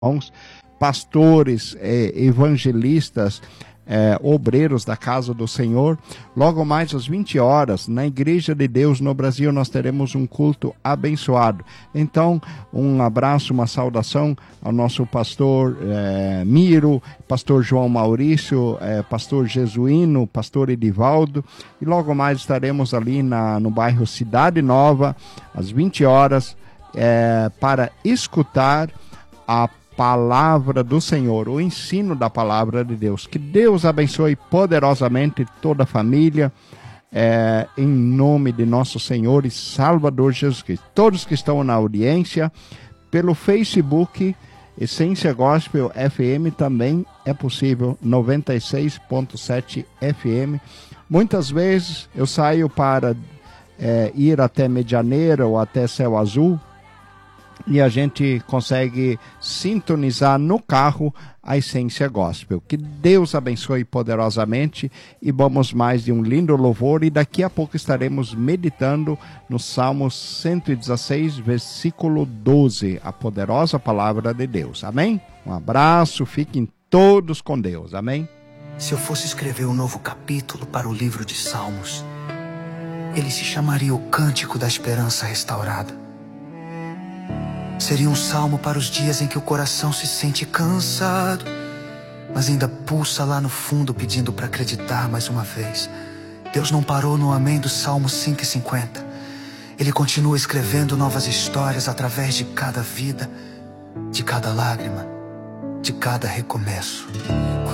irmãos, pastores, evangelistas, obreiros da casa do Senhor. Logo mais às 20 horas, na Igreja de Deus no Brasil, nós teremos um culto abençoado. Então, um abraço, uma saudação ao nosso pastor Miro, pastor João Maurício, pastor Jesuíno, pastor Edivaldo. E logo mais estaremos ali no bairro Cidade Nova, às 20 horas, para escutar a palavra do Senhor, o ensino da palavra de Deus. Que Deus abençoe poderosamente toda a família, em nome de nosso Senhor e Salvador Jesus Cristo. Todos que estão na audiência, pelo Facebook, Essência Gospel FM também é possível, 96.7 FM. Muitas vezes eu saio para ir até Medianeira ou até Céu Azul, e a gente consegue sintonizar no carro a Essência Gospel. Que Deus abençoe poderosamente, e vamos mais de um lindo louvor, e daqui a pouco estaremos meditando no Salmo 116, versículo 12, a poderosa palavra de Deus. Amém? Um abraço, fiquem todos com Deus. Amém? Se eu fosse escrever um novo capítulo para o livro de Salmos, ele se chamaria o Cântico da Esperança Restaurada. Seria um salmo para os dias em que o coração se sente cansado, mas ainda pulsa lá no fundo pedindo para acreditar mais uma vez. Deus não parou no amém do Salmo 5:50. Ele continua escrevendo novas histórias através de cada vida, de cada lágrima, de cada recomeço.